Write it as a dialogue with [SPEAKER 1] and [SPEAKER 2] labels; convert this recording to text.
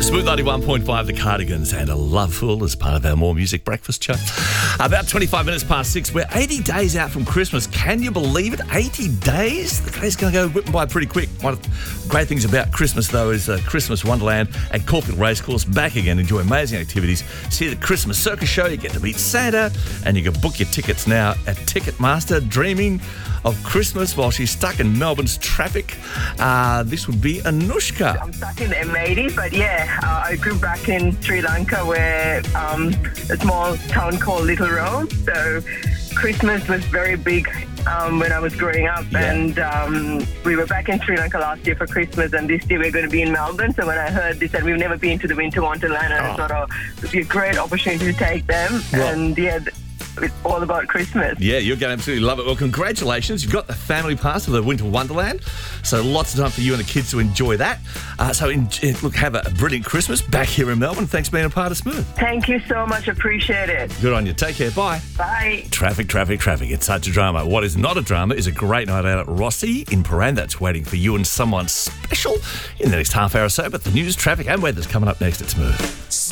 [SPEAKER 1] Smooth 91.5, The Cardigans, and A Loveful as part of our More Music Breakfast show. About 25 minutes past 6. We're 80 days out from Christmas. Can you believe it? 80 days? The day's going to go whipping by pretty quick. One of the great things about Christmas, though, is Christmas Wonderland at Caulfield Racecourse. Back again. Enjoy amazing activities. See the Christmas Circus Show. You get to meet Santa, and you can book your tickets now at Ticketmaster. Dreaming of Christmas while she's stuck in Melbourne's traffic. This would be Anushka.
[SPEAKER 2] I'm stuck in M80, but I grew back in Sri Lanka where a small town called Little Rome. So Christmas was very big when I was growing up.
[SPEAKER 1] Yeah.
[SPEAKER 2] And we were back in Sri Lanka last year for Christmas, and this year we're going to be in Melbourne. So when I heard they said we've never been to the Winter Wonderland, and I thought, it would be a great opportunity to take them.
[SPEAKER 1] Well,
[SPEAKER 2] and it's all about Christmas.
[SPEAKER 1] Yeah, you're going to absolutely love it. Well, congratulations. You've got the family pass to the Winter Wonderland. So lots of time for you and the kids to enjoy that. Look, have a brilliant Christmas back here in Melbourne. Thanks for being a part of Smooth.
[SPEAKER 2] Thank you so much. Appreciate it.
[SPEAKER 1] Good on you. Take care. Bye.
[SPEAKER 2] Bye.
[SPEAKER 1] Traffic. It's such a drama. What is not a drama is a great night out at Rossi in Paran. That's waiting for you and someone special in the next half hour or so. But the news, traffic and weather's coming up next at Smooth.